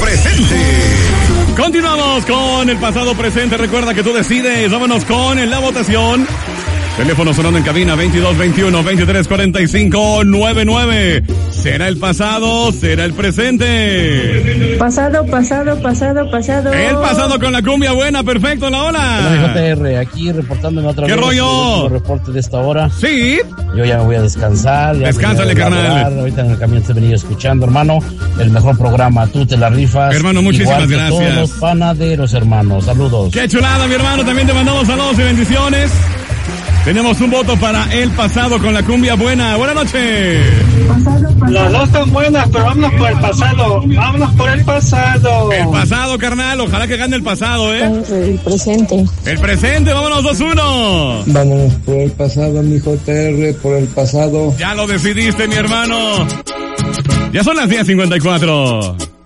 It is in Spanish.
presente. Continuamos con el pasado presente. Recuerda que tú decides. Vámonos con la votación. Teléfono sonando en cabina 2221-2345-99. ¿Será el pasado? ¿Será el presente? Pasado. El pasado con la cumbia buena, perfecto, la ola. Hola, JR, aquí reportándome otra vez. ¿Qué rollo? El reporte de esta hora. Sí. Yo ya me voy a descansar. Descánsale, carnal. Ahorita en el camión te he venido escuchando, hermano. El mejor programa, tú te la rifas. Hermano, muchísimas igual que gracias. todos los panaderos, hermanos. Saludos. Qué chulada, mi hermano. También te mandamos saludos y bendiciones. Tenemos un voto para el pasado con la cumbia buena. Buenas noches. Las dos están buenas, pero vámonos por el pasado. Vámonos por el pasado. El pasado, carnal. Ojalá que gane el pasado, ¿eh? El presente. El presente. Vámonos 2-1. Vámonos por el pasado, mi JR, por el pasado. Ya lo decidiste, mi hermano. Ya son las 10:54.